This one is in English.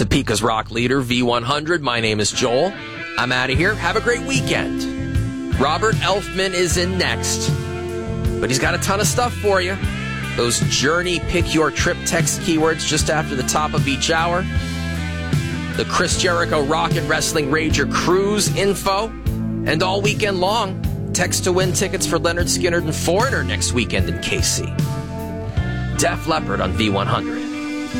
Topeka's rock leader, V100. My name is Joel. I'm out of here. Have a great weekend. Robert Elfman is in next, but he's got a ton of stuff for you. Those Journey Pick Your Trip text keywords just after the top of each hour. The Chris Jericho Rock and Wrestling Rager Cruise info. And all weekend long, text to win tickets for Leonard Skinner and Foreigner next weekend in KC. Def Leppard on V100.